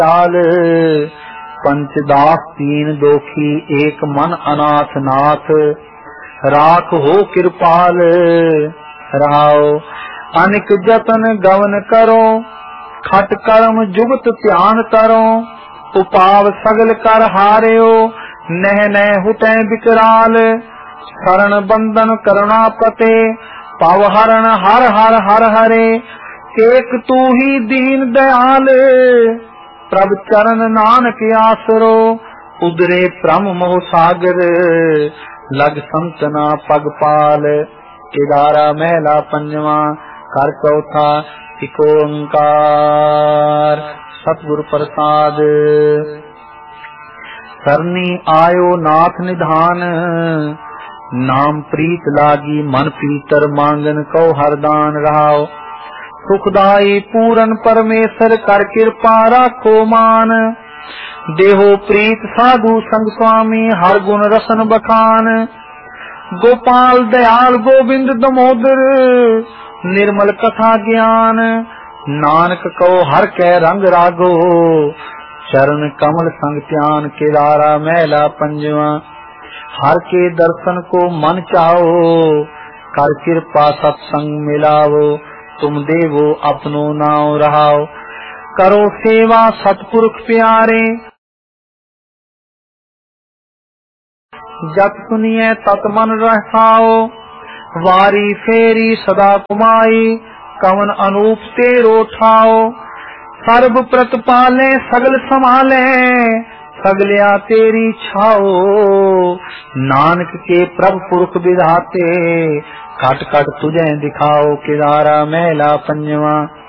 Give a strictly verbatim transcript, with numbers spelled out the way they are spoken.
चाल पंचदास तीन दोखी एक मन अनाथ नाथ राख हो कृपाल राव अनिक जतन गवन करो खट कर्म जुगत ध्यान तरो उपाव सगल कर हारियो नह नह हुटै विकराल शरण बंदन करुणा पते पव हरण हर हर हर हरे एक तू ही दीन दयाल प्रभ चरण नानक आसरो उदरे प्रम मोह सागर लग संतना पग पाल। केदारा महला पंजवा कर चौथा इक ओंकार सतगुर प्रसाद। सरनी आयो नाथ निधान नाम प्रीत लागी मन पीतर मांगन कौ हरदान रहाओ सुखदाई पूरन परमेश्वर कर कृपा राखो मान देहो प्रीत साधु संग स्वामी हर गुण रसन बखान गोपाल दयाल गोविंद दमोदर निर्मल कथा ज्ञान नानक को हर कै रंग रागो चरण कमल संग ध्यान। केदारा महला पंजवा हर के दर्शन को मन चाहो कर कृपा सत्संग मिलावो तुम देवो अपनो नाव रहाओ करो सेवा सतपुरख प्यारे जत सुनिए तत मन रहाओ वारी फेरी सदा कुमाई कवन अनूप तेरो ठाओ सर्व प्रतपाले सगल संभाले सगलिया तेरी छाओ नानक के प्रभु पुरख विधाते कट कट तुझे दिखाओ। केदारा महला पंजवा